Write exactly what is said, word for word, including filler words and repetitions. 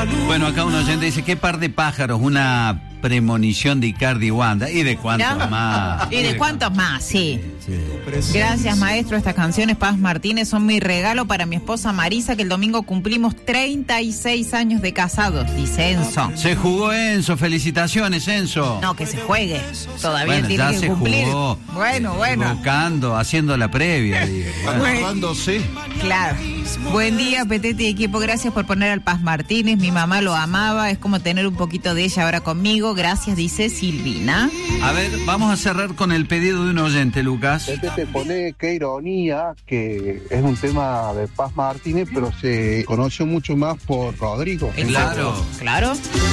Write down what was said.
Bueno, acá un oyente dice, ¿qué par de pájaros? Una premonición de Icardi Wanda. ¿Y de cuántos ¿No? más? ¿Y de cuántos más? Sí. Sí. Gracias, maestro. Estas canciones, Paz Martínez, son mi regalo para mi esposa Marisa, que el domingo cumplimos treinta y seis años de casados, dice Enzo. Se jugó Enzo, felicitaciones Enzo. No, que se juegue. Todavía Bueno, tiene ya que se cumplir. jugó. Bueno, bueno. Buscando, haciendo la previa. Digo. Bueno. Agarrándose. Claro. Buen día, Petete y equipo. Gracias por poner al Paz Martínez. Mi mamá lo amaba. Es como tener un poquito de ella ahora conmigo. Gracias, dice Silvina. A ver, vamos a cerrar con el pedido de un oyente, Lucas. Este te pone qué ironía, que es un tema de Paz Martínez, pero se conoció mucho más por Rodrigo. Claro. Claro.